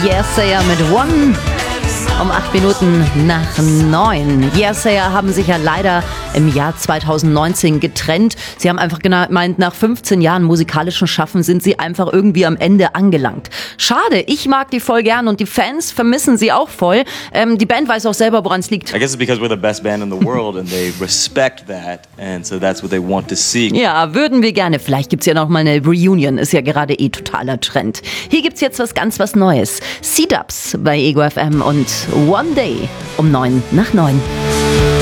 Yesayer mit One. Um 8 Minuten nach 9. Yesayer haben sich ja leider im Jahr 2019 getrennt. Sie haben einfach gemeint, nach 15 Jahren musikalischen Schaffen sind sie einfach irgendwie am Ende angelangt. Schade, ich mag die voll gern und die Fans vermissen sie auch voll. Die Band weiß auch selber, woran es liegt. I guess it's because we're the best band in the world and they respect that and so that's what they want to see. Ja, würden wir gerne. Vielleicht gibt's ja noch mal eine Reunion, ist ja gerade totaler Trend. Hier gibt's jetzt was Neues. C-Dubs bei Ego FM und One Day um 9 nach 9.